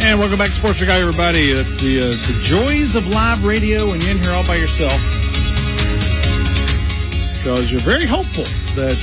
And welcome back to Sports Chicago, everybody. It's the joys of live radio when you're in here all by yourself. Because you're very hopeful that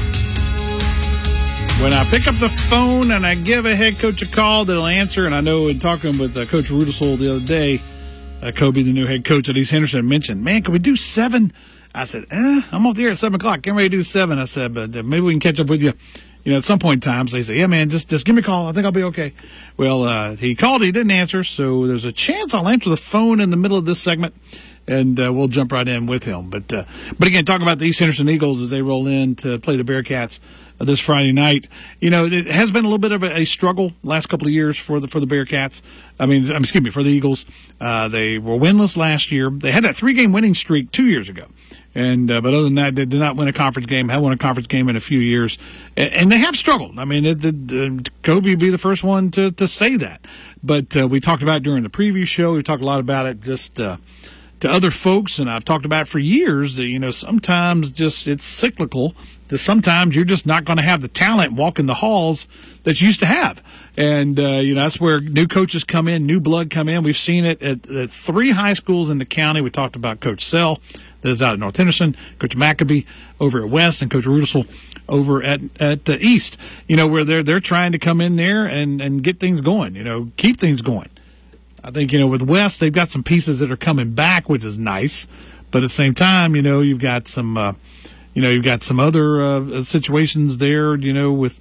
when I pick up the phone and I give a head coach a call, that he'll answer. And I know in talking with Coach Rudisell the other day, Kobe, the new head coach at East Henderson, mentioned, man, can we do 7? I said, I'm off the air at 7 o'clock. Can't ready to do 7. I said, but maybe we can catch up with you, at some point in time. So he said, yeah, man, just give me a call. I think I'll be okay. Well, he called. He didn't answer. So there's a chance I'll answer the phone in the middle of this segment, and we'll jump right in with him. But again, talking about the East Henderson Eagles as they roll in to play the Bearcats this Friday night. It has been a little bit of a struggle last couple of years for the Bearcats. For the Eagles. They were winless last year. They had that 3-game winning streak 2 years ago. But other than that, they did not win a conference game. Haven't won a conference game in a few years, and they have struggled. Kobe would be the first one to say that. But we talked about it during the preview show. We talked a lot about it just to other folks, and I've talked about it for years. That sometimes just it's cyclical. That sometimes you're just not going to have the talent walking the halls that you used to have, and that's where new coaches come in, new blood come in. We've seen it at 3 high schools in the county. We talked about Coach Sell, that is out at North Henderson, Coach Maccabee over at West, and Coach Rudisell over at East. Where they're trying to come in there and get things going. Keep things going. I think with West they've got some pieces that are coming back, which is nice, but at the same time, you've got some. You've got some other situations there, with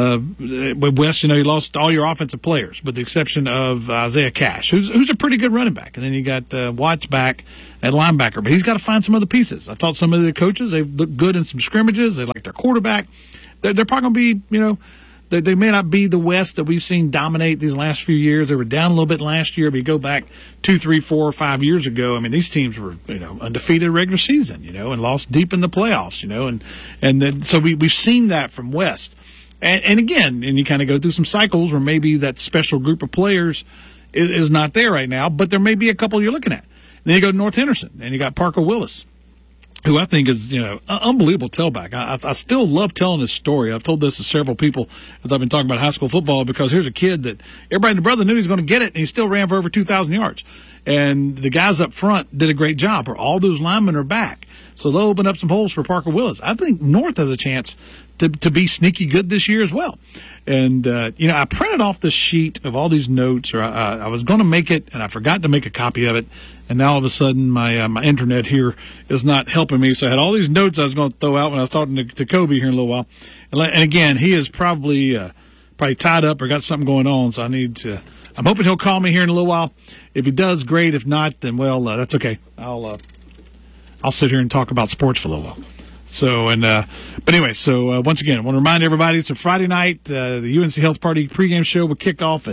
West, you lost all your offensive players, with the exception of Isaiah Cash, who's a pretty good running back. And then you got Watts back at linebacker, but he's got to find some other pieces. I've talked to some of the coaches. They've looked good in some scrimmages. They like their quarterback. They're probably going to be, they may not be the West that we've seen dominate these last few years. They were down a little bit last year, but you go back 2, 3, 4, 5 years ago. These teams were, undefeated regular season, and lost deep in the playoffs, and then so we've seen that from West. And again, and you kind of go through some cycles where maybe that special group of players is not there right now, but there may be a couple you're looking at. And then you go to North Henderson, and you got Parker Willis, who I think is, unbelievable tailback. I still love telling this story. I've told this to several people as I've been talking about high school football, because here's a kid that everybody in the brother knew he was going to get it, and he still ran for over 2,000 yards. And the guys up front did a great job, or all those linemen are back. So they'll open up some holes for Parker Willis. I think North has a chance to be sneaky good this year as well. And, I printed off this sheet of all these notes, or I was going to make it, and I forgot to make a copy of it. And now all of a sudden my internet here is not helping me. So I had all these notes I was going to throw out when I was talking to Kobe here in a little while. And again, he is probably tied up or got something going on. So I'm hoping he'll call me here in a little while. If he does, great. If not, then that's okay. I'll sit here and talk about sports for a little while. So, but anyway, once again, I want to remind everybody, it's a Friday night, the UNC Health Party pregame show will kick off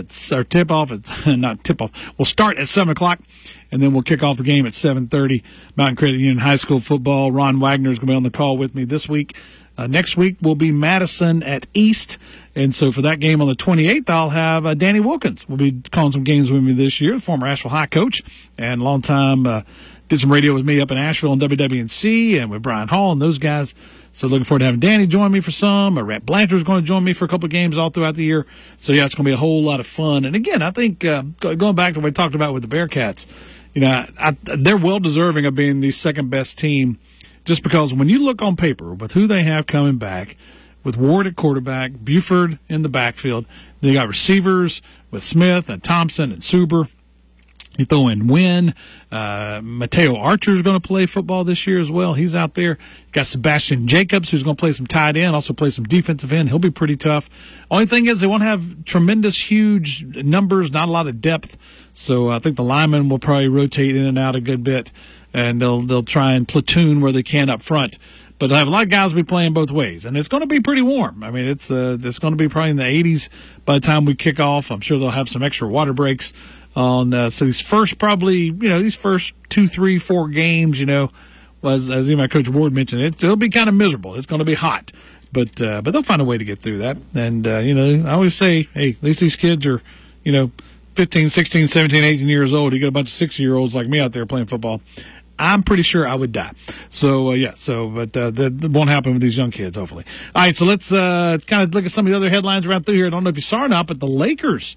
we'll start at 7 o'clock, and then we'll kick off the game at 7:30. Mountain Credit Union High School football. Ron Wagner is going to be on the call with me this week. Next week will be Madison at East, and so for that game on the 28th, I'll have Danny Wilkins. We'll be calling some games with me this year, the former Asheville High coach, and long time did some radio with me up in Asheville and WWNC and with Brian Hall and those guys. So looking forward to having Danny join me for some. Rhett Blanchard is going to join me for a couple of games all throughout the year. So, yeah, it's going to be a whole lot of fun. And, again, I think going back to what we talked about with the Bearcats, they're well-deserving of being the second-best team, just because when you look on paper with who they have coming back, with Ward at quarterback, Buford in the backfield, they got receivers with Smith and Thompson and Suber. You throw in Wynn. Mateo Archer is going to play football this year as well. He's out there. You got Sebastian Jacobs, who's going to play some tight end, also play some defensive end. He'll be pretty tough. Only thing is they won't have tremendous, huge numbers, not a lot of depth. So I think the linemen will probably rotate in and out a good bit, and they'll try and platoon where they can up front. But they'll have a lot of guys will be playing both ways, and it's going to be pretty warm. It's going to be probably in the 80s by the time we kick off. I'm sure they'll have some extra water breaks on. So these first 2, 3, 4 games, as even my Coach Ward mentioned, it'll be kind of miserable. It's going to be hot, but they'll find a way to get through that. And I always say, hey, at least these kids are, 15, 16, 17, 18 years old. You got a bunch of 60-year-olds like me out there playing football. I'm pretty sure I would die. So, but that won't happen with these young kids, hopefully. All right, so let's kind of look at some of the other headlines around through here. I don't know if you saw or not, but the Lakers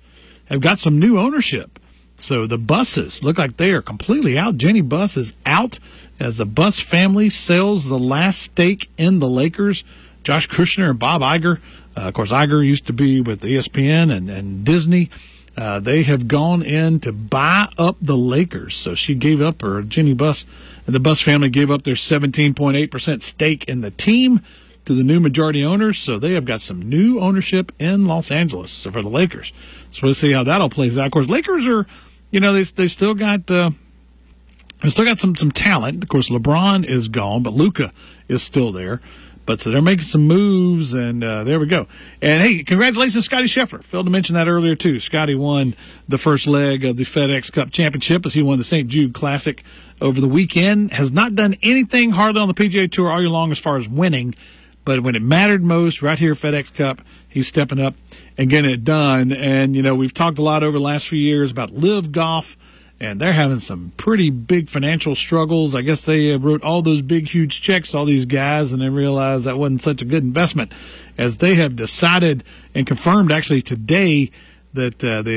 have got some new ownership. So the Busses look like they are completely out. Jenny Buss is out as the Buss family sells the last stake in the Lakers. Josh Kushner and Bob Iger. Of course, Iger used to be with ESPN and Disney. They have gone in to buy up the Lakers. So she gave up, or Jenny Buss and the Buss family gave up their 17.8% stake in the team to the new majority owners. So they have got some new ownership in Los Angeles for the Lakers. So we'll see how that all plays out. Of course, Lakers are, they still got some talent. Of course, LeBron is gone, but Luka is still there. But so they're making some moves, and there we go. And, hey, congratulations, Scotty Scheffler. Failed to mention that earlier, too. Scotty won the first leg of the FedEx Cup Championship as he won the St. Jude Classic over the weekend. Has not done anything hardly on the PGA Tour all year long as far as winning. But when it mattered most, right here, FedEx Cup, he's stepping up and getting it done. And, we've talked a lot over the last few years about Live Golf. And they're having some pretty big financial struggles. I guess they wrote all those big, huge checks to all these guys, and they realized that wasn't such a good investment, as they have decided and confirmed actually today that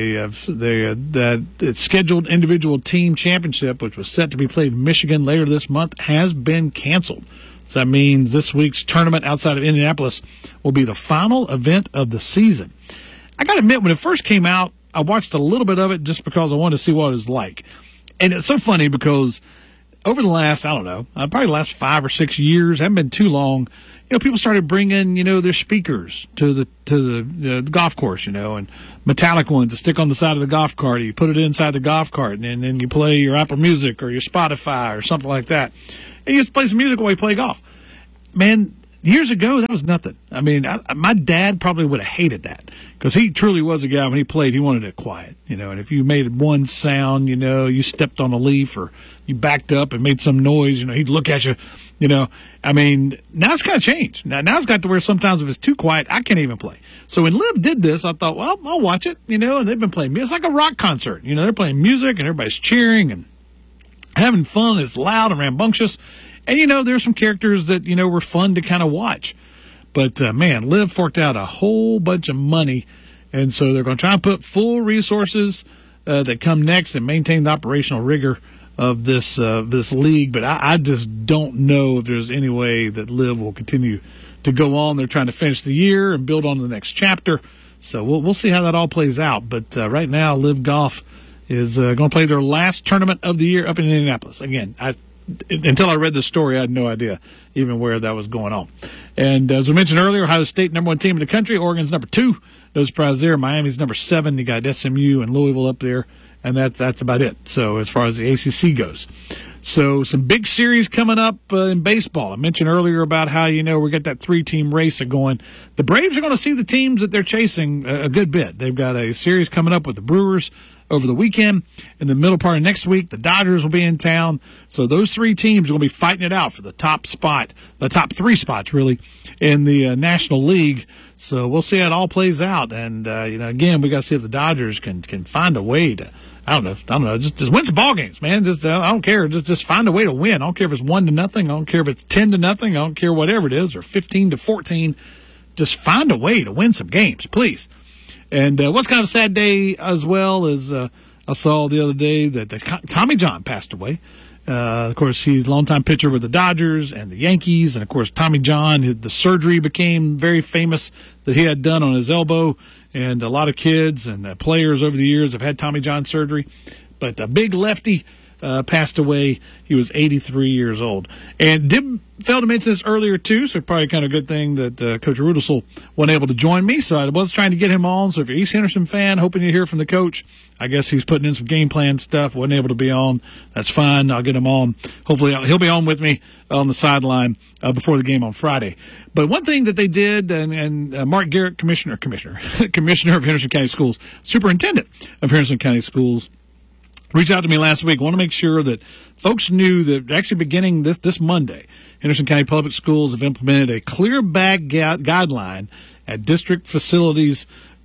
its scheduled individual team championship, which was set to be played in Michigan later this month, has been canceled. So that means this week's tournament outside of Indianapolis will be the final event of the season. I got to admit, when it first came out, I watched a little bit of it just because I wanted to see what it was like. And it's so funny because over the last, probably the last 5 or 6 years, haven't been too long, people started bringing, their speakers to the golf course, and metallic ones to stick on the side of the golf cart. You put it inside the golf cart, and then you play your Apple Music or your Spotify or something like that. And you just play some music while you play golf. Man, years ago, that was nothing. I mean, my dad probably would have hated that because he truly was a guy when he played, he wanted it quiet, and if you made one sound, you stepped on a leaf or you backed up and made some noise, he'd look at you, I mean, now it's kind of changed. Now it's got to where sometimes if it's too quiet, I can't even play. So when Liv did this, I thought, well, I'll watch it, and they've been playing. It's like a rock concert, they're playing music and everybody's cheering and having fun. It's loud and rambunctious. And, there's some characters that, were fun to kind of watch. But, man, Liv forked out a whole bunch of money. And so they're going to try and put full resources that come next and maintain the operational rigor of this league. But I just don't know if there's any way that Liv will continue to go on. They're trying to finish the year and build on to the next chapter. So we'll see how that all plays out. But right now, Liv Golf is going to play their last tournament of the year up in Indianapolis. Again, until I read the story, I had no idea even where that was going on. And as we mentioned earlier, Ohio State, number 1 team in the country. Oregon's number 2. No surprise there. Miami's number 7. You got SMU and Louisville up there, and that's about it. So as far as the ACC goes. So some big series coming up in baseball. I mentioned earlier about how, we got that 3-team race going. The Braves are going to see the teams that they're chasing a good bit. They've got a series coming up with the Brewers over the weekend. In the middle part of next week, the Dodgers will be in town. So those 3 teams are going to be fighting it out for the top 3 spots, really, in the National League. So we'll see how it all plays out. And, again, we got to see if the Dodgers can find a way to, I don't know, just win some ball games, man. I don't care. Just find a way to win. I don't care if it's 1-0. I don't care if it's 10-0. I don't care whatever it is, or 15-14. Just find a way to win some games, please. And what's kind of a sad day as well is I saw the other day that Tommy John passed away. Of course, he's a longtime pitcher with the Dodgers and the Yankees. And, of course, Tommy John, the surgery became very famous that he had done on his elbow. And a lot of kids and players over the years have had Tommy John surgery. But the big lefty passed away. He was 83 years old. And did fail to mention this earlier, too, so probably kind of a good thing that Coach Rudisell wasn't able to join me. So I was trying to get him on. So if you're an East Henderson fan, hoping to hear from the coach, I guess he's putting in some game plan stuff. Wasn't able to be on. That's fine. I'll get him on. Hopefully he'll be on with me on the sideline before the game on Friday. But one thing that they did, and Mark Garrett, Commissioner of Henderson County Schools, Superintendent of Henderson County Schools, reached out to me last week. I want to make sure that folks knew that actually beginning this Monday, Henderson County Public Schools have implemented a clear bag guideline at district facilities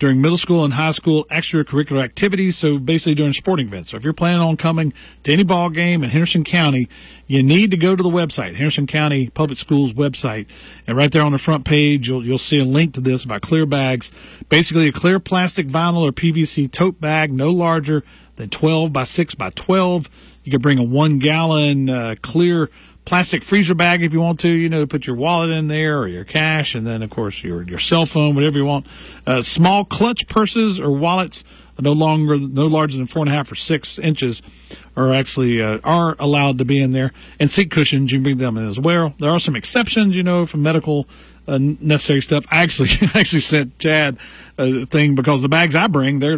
during middle school and high school extracurricular activities, so basically during sporting events. So if you're planning on coming to any ball game in Henderson County, you need to go to the website, Henderson County Public Schools website, and right there on the front page, you'll see a link to this about clear bags. Basically, a clear plastic, vinyl, or PVC tote bag, no larger than 12 by 6 by 12. You can bring a 1 gallon clear plastic freezer bag if you want to, put your wallet in there or your cash, and then, of course, your cell phone, whatever you want. Small clutch purses or wallets no larger than 4.5 or 6 inches are actually are allowed to be in there. And seat cushions, you can bring them in as well. There are some exceptions, for medical necessary stuff. I actually sent Chad a thing because the bags I bring, they're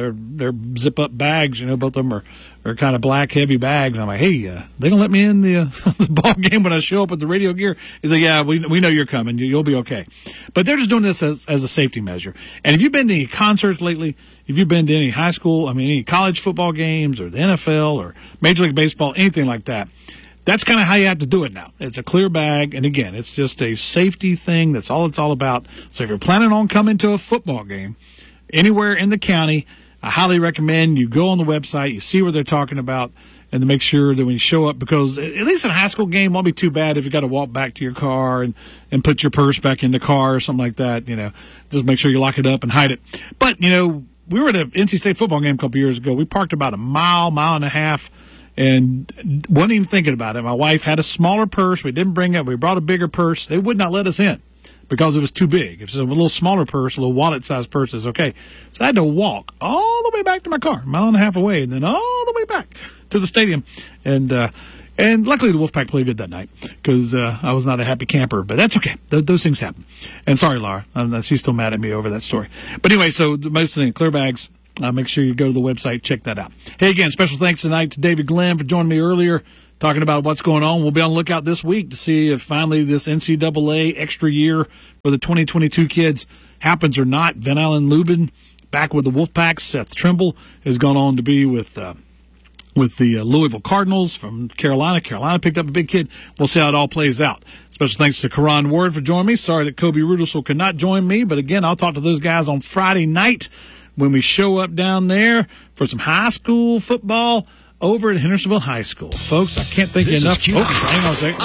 zip up bags. Both of them are kind of black, heavy bags. I'm like, hey, they gonna let me in the ball game when I show up with the radio gear? He's like, yeah, we know you're coming. You'll be okay. But they're just doing this as a safety measure. And if you've been to any concerts lately, if you've been to any high school, any college football games or the NFL or Major League Baseball, anything like that, that's kind of how you have to do it now. It's a clear bag, and again, it's just a safety thing. That's all it's all about. So if you're planning on coming to a football game anywhere in the county, I highly recommend you go on the website, you see what they're talking about, and to make sure that when you show up, because at least in a high school game, it won't be too bad if you got to walk back to your car and put your purse back in the car or something like that. Just make sure you lock it up and hide it. But, we were at an NC State football game a couple years ago. We parked about a mile and a half, and wasn't even thinking about it. My wife had a smaller purse. We didn't bring it. We brought a bigger purse. They would not let us in because it was too big. If it's a little smaller purse, a little wallet-sized purse is okay. So I had to walk all the way back to my car, a mile and a half away, and then all the way back to the stadium. And luckily the Wolfpack played good that night because I was not a happy camper. But that's okay. Those things happen. And sorry, Laura. She's still mad at me over that story. But anyway, so most of the clear bags, make sure you go to the website, check that out. Hey, again, special thanks tonight to David Glenn for joining me earlier, talking about what's going on. We'll be on the lookout this week to see if finally this NCAA extra year for the 2022 kids happens or not. Van Allen Lubin back with the Wolfpack. Seth Trimble has gone on to be with the Louisville Cardinals from Carolina. Carolina picked up a big kid. We'll see how it all plays out. Special thanks to Karan Ward for joining me. Sorry that Kobe Rudelsel could not join me, but again, I'll talk to those guys on Friday night when we show up down there for some high school football over at Hendersonville High School. Folks, I can't think enough. Hang on a second.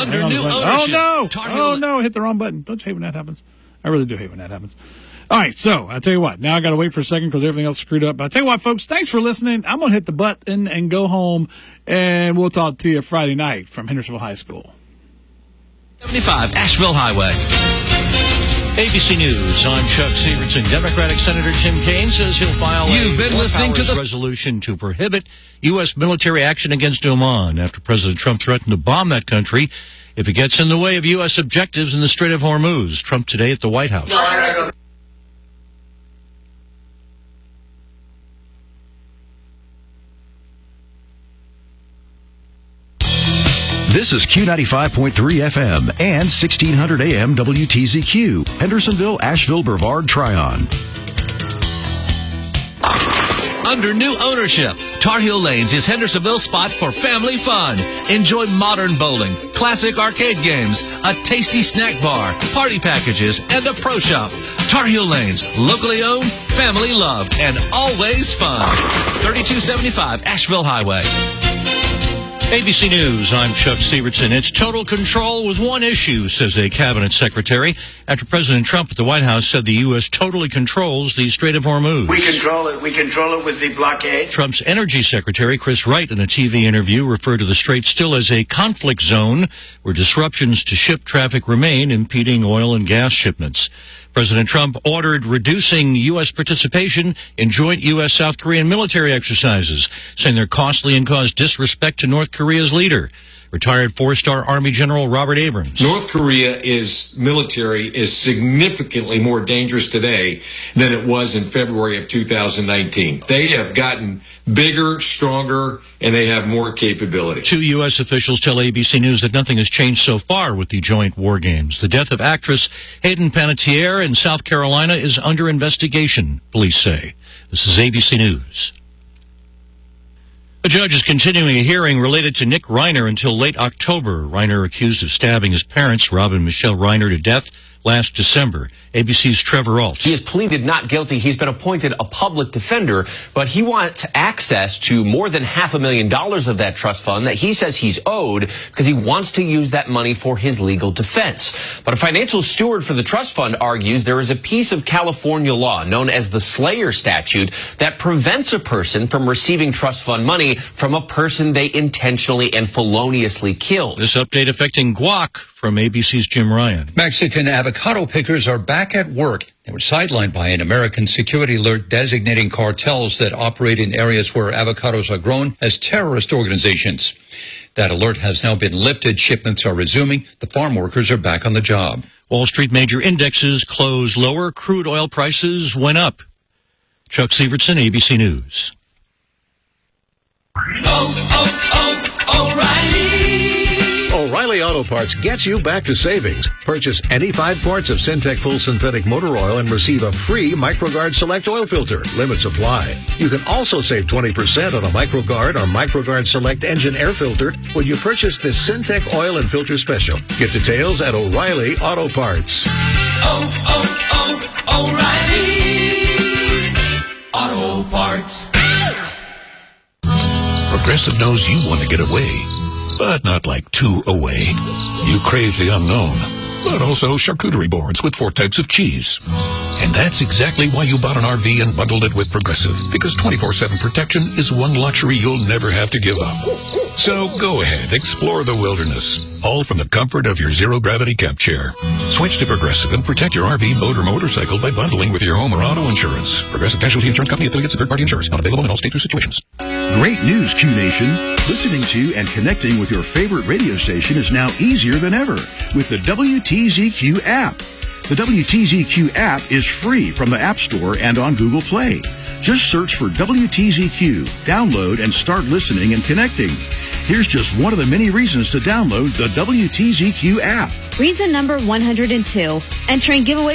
Oh, no, hit the wrong button. Don't you hate when that happens? I really do hate when that happens. All right, so I tell you what, now I got to wait for a second because everything else is screwed up. But I tell you what, folks, thanks for listening. I'm going to hit the button and go home, and we'll talk to you Friday night from Hendersonville High School. 75 Asheville Highway. ABC News, I'm Chuck Severson. Democratic Senator Tim Kaine says he'll file a resolution to prohibit U.S. military action against Oman after President Trump threatened to bomb that country if it gets in the way of U.S. objectives in the Strait of Hormuz. Trump today at the White House. This is Q95.3 FM and 1600 AM WTZQ, Hendersonville, Asheville, Brevard, Tryon. Under new ownership, Tar Heel Lanes is Hendersonville's spot for family fun. Enjoy modern bowling, classic arcade games, a tasty snack bar, party packages, and a pro shop. Tar Heel Lanes, locally owned, family loved, and always fun. 3275 Asheville Highway. ABC News, I'm Chuck Severson. It's total control with one issue, says a cabinet secretary, after President Trump at the White House said the U.S. totally controls the Strait of Hormuz. We control it. We control it with the blockade. Trump's energy secretary, Chris Wright, in a TV interview, referred to the strait still as a conflict zone where disruptions to ship traffic remain, impeding oil and gas shipments. President Trump ordered reducing U.S. participation in joint U.S.-South Korean military exercises, saying they're costly and cause disrespect to North Korea's leader. Retired four-star Army General Robert Abrams. North Korea's military is significantly more dangerous today than it was in February of 2019. They have gotten bigger, stronger, and they have more capability. Two U.S. officials tell ABC News that nothing has changed so far with the joint war games. The death of actress Hayden Panettiere in South Carolina is under investigation, police say. This is ABC News. The judge is continuing a hearing related to Nick Reiner until late October. Reiner accused of stabbing his parents, Rob and Michelle Reiner, to death last December. ABC's Trevor Ault. He has pleaded not guilty. He's been appointed a public defender, but he wants access to more than $500,000 of that trust fund that he says he's owed because he wants to use that money for his legal defense. But a financial steward for the trust fund argues there is a piece of California law known as the Slayer statute that prevents a person from receiving trust fund money from a person they intentionally and feloniously killed. This update affecting guac from ABC's Jim Ryan. Mexican avocado pickers are back at work. They were sidelined by an American security alert designating cartels that operate in areas where avocados are grown as terrorist organizations. That alert has now been lifted. Shipments are resuming. The farm workers are back on the job. Wall Street major indexes closed lower. Crude oil prices went up. Chuck Sievertson, ABC News. O'Reilly Auto Parts gets you back to savings. Purchase any 5 quarts of Syntec Full Synthetic Motor Oil and receive a free MicroGuard Select Oil Filter. Limits apply. You can also save 20% on a MicroGuard or MicroGuard Select Engine Air Filter when you purchase this Syntec Oil and Filter Special. Get details at O'Reilly Auto Parts. O'Reilly Auto Parts. Progressive knows you want to get away, but not like too away. You crave the unknown, but also charcuterie boards with 4 types of cheese. And that's exactly why you bought an RV and bundled it with Progressive, because 24/7 protection is one luxury you'll never have to give up. So go ahead, explore the wilderness, all from the comfort of your zero-gravity camp chair. Switch to Progressive and protect your RV, boat, or motorcycle by bundling with your home or auto insurance. Progressive Casualty Insurance Company affiliates and third-party insurers. Not available in all states or situations. Great news, Q Nation. Listening to and connecting with your favorite radio station is now easier than ever with the WTZQ app. The WTZQ app is free from the App Store and on Google Play. Just search for WTZQ, download, and start listening and connecting. Here's just one of the many reasons to download the WTZQ app. Reason number 102, entering giveaway